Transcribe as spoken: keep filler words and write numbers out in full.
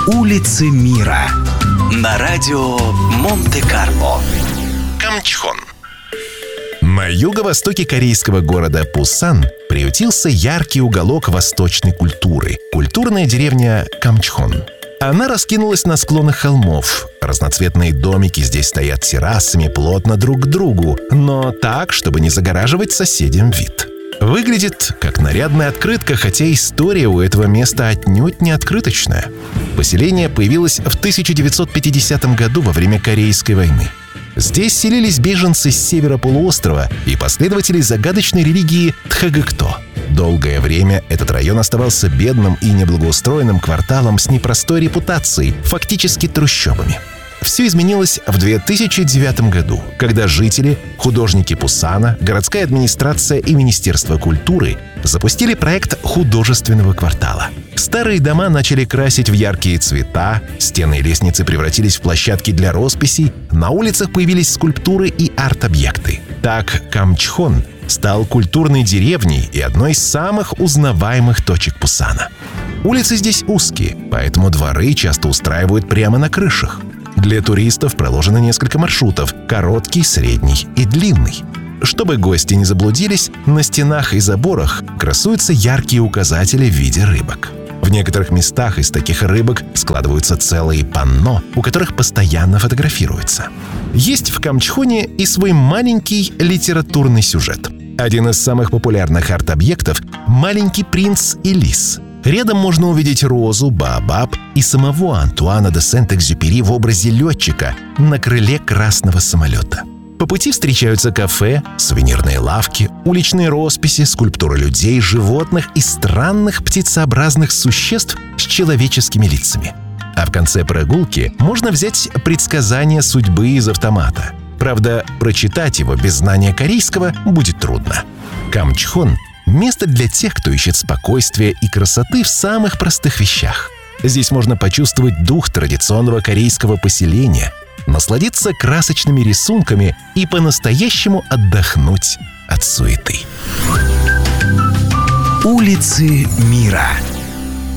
Улицы мира на радио Монте-Карло. Камчхон. На юго-востоке корейского города Пусан приютился яркий уголок восточной культуры – культурная деревня Камчхон. Она раскинулась на склонах холмов. Разноцветные домики здесь стоят террасами плотно друг к другу, но так, чтобы не загораживать соседям вид. Выглядит как нарядная открытка, хотя история у этого места отнюдь не открыточная. Поселение появилось в тысяча девятьсот пятидесятом году во время Корейской войны. Здесь селились беженцы с севера полуострова и последователи загадочной религии Тхагыкто. Долгое время этот район оставался бедным и неблагоустроенным кварталом с непростой репутацией, фактически трущобами. Все изменилось в две тысячи девятом году, когда жители, художники Пусана, городская администрация и Министерство культуры запустили проект художественного квартала. Старые дома начали красить в яркие цвета, стены и лестницы превратились в площадки для росписей, на улицах появились скульптуры и арт-объекты. Так Камчхон стал культурной деревней и одной из самых узнаваемых точек Пусана. Улицы здесь узкие, поэтому дворы часто устраивают прямо на крышах. Для туристов проложено несколько маршрутов – короткий, средний и длинный. Чтобы гости не заблудились, на стенах и заборах красуются яркие указатели в виде рыбок. В некоторых местах из таких рыбок складываются целые панно, у которых постоянно фотографируются. Есть в Камчхоне и свой маленький литературный сюжет. Один из самых популярных арт-объектов – «Маленький принц и лис». Рядом можно увидеть розу, баобаб и самого Антуана де Сент-Экзюпери в образе летчика на крыле красного самолета. По пути встречаются кафе, сувенирные лавки, уличные росписи, скульптуры людей, животных и странных птицеобразных существ с человеческими лицами. А в конце прогулки можно взять предсказание судьбы из автомата. Правда, прочитать его без знания корейского будет трудно. Камчхон – место для тех, кто ищет спокойствия и красоты в самых простых вещах. Здесь можно почувствовать дух традиционного корейского поселения, насладиться красочными рисунками и по-настоящему отдохнуть от суеты. Улицы мира.